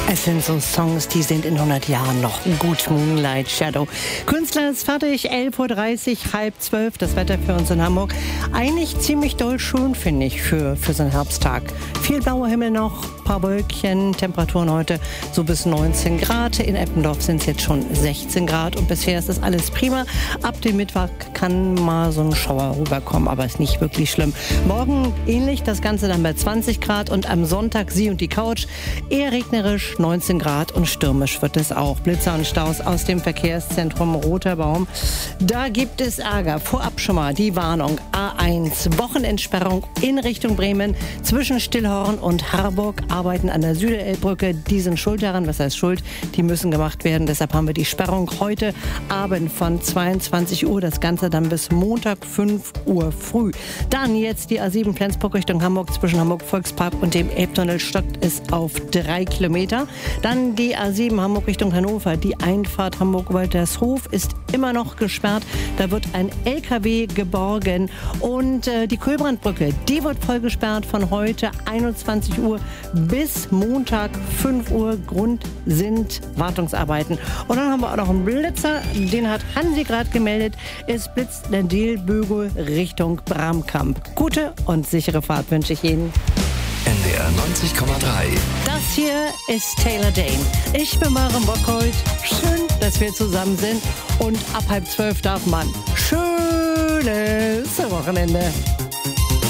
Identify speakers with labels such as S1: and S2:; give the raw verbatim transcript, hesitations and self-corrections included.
S1: Es sind so Songs, die sind in hundert Jahren noch gut. Moonlight Shadow. Künstler ist fertig, elf Uhr dreißig, halb zwölf. Das Wetter für uns in Hamburg. Eigentlich ziemlich doll schön, finde ich, für, für so einen Herbsttag. Viel blauer Himmel noch, paar Wölkchen, Temperaturen heute so bis neunzehn Grad. In Eppendorf sind es jetzt schon sechzehn Grad und bisher ist das alles prima. Ab dem Mittwoch kann mal so ein Schauer rüberkommen, aber ist nicht wirklich schlimm. Morgen ähnlich, das Ganze dann bei zwanzig Grad und am Sonntag Sie und die Couch. Eher regnerisch, neunzehn Grad und stürmisch wird es auch. Blitzer und Staus aus dem Verkehrszentrum Roter Baum. Da gibt es Ärger. Vorab schon mal die Warnung. A eins, Wochenendsperrung in Richtung Bremen. Zwischen Stillhorn und Harburg arbeiten an der Süderelbbrücke. Die sind schuld daran. Was heißt schuld? Die müssen gemacht werden. Deshalb haben wir die Sperrung heute Abend von zweiundzwanzig Uhr. Das Ganze dann bis Montag fünf Uhr früh. Dann jetzt die A sieben Flensburg Richtung Hamburg. Zwischen Hamburg Volkspark und dem Elbtunnel stockt es auf drei Kilometer. Dann die A sieben Hamburg Richtung Hannover. Die Einfahrt Hamburg-Waltershof ist immer noch gesperrt. Da wird ein L K W geborgen. Und äh, die Kühlbrandbrücke, die wird voll gesperrt von heute einundzwanzig Uhr bis Montag fünf Uhr. Grund sind Wartungsarbeiten. Und dann haben wir auch noch einen Blitzer. Den hat Hansi gerade gemeldet. Es blitzt der Dilbögel Richtung Bramkamp. Gute und sichere Fahrt wünsche ich Ihnen.
S2: N D R neunzig Komma drei.
S1: Das hier ist Taylor Dane. Ich bin Maren Bockhold. Schön, dass wir zusammen sind. Und ab halb zwölf darf man schönes Wochenende.